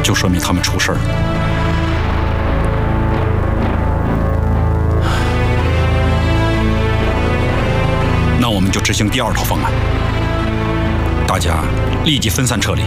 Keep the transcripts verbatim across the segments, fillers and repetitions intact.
就说明他们出事了。那我们就执行第二套方案，大家立即分散撤离。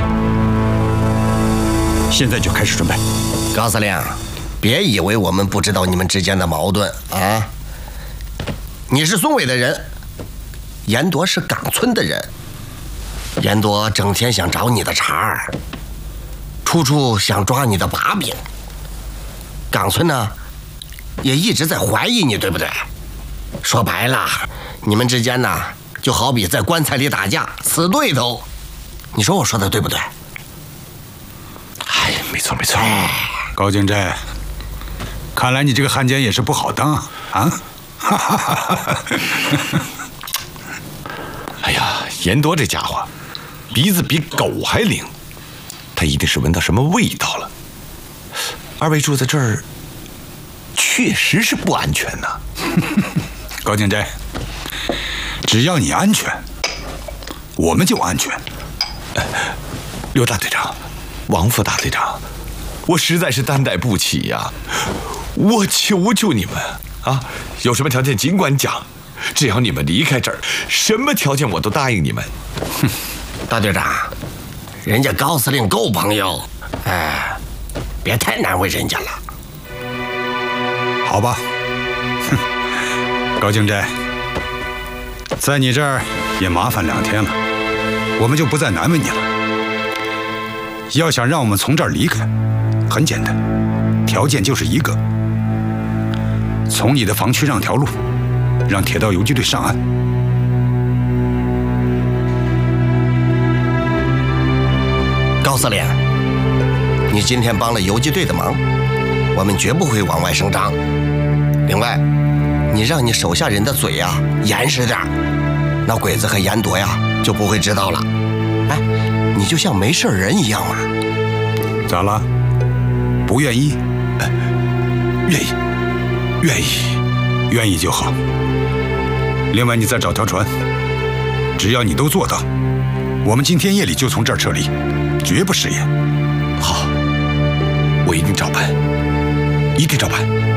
现在就开始准备。 高司令，别以为我们不知道你们之间的矛盾啊！你是松尾的人，严铎是岗村的人。严铎整天想找你的茬儿，处处想抓你的把柄。岗村呢，也一直在怀疑你，对不对？说白了，你们之间呢，就好比在棺材里打架，死对头。你说我说的对不对？ 哎，没错没错。 高敬斋，看来你这个汉奸也是不好当啊！ 哎呀，严铎这家伙，鼻子比狗还灵，他一定是闻到什么味道了。二位住在这儿，确实是不安全呐。 高敬斋，只要你安全，我们就安全。 刘大队长，王副大队长，我实在是担待不起呀！我求求你们啊，有什么条件尽管讲，只要你们离开这儿，什么条件我都答应你们。 哼，大队长，人家高司令够朋友，哎，别太难为人家了。 好吧，哼，高敬斋，在你这儿也麻烦两天了，我们就不再难为你了。要想让我们从这儿离开，很简单，条件就是一个：从你的防区让条路，让铁道游击队上岸。 高司令，你今天帮了游击队的忙，我们绝不会往外声张。另外，你让你手下人的嘴呀严实点，那鬼子和严铎呀就不会知道了。哎，你就像没事人一样嘛。 咋了？不愿意？ 呃、愿意，愿意， 愿意就好。另外，你再找条船，只要你都做到，我们今天夜里就从这儿撤离，绝不食言。 好，我一定照办，一定照办。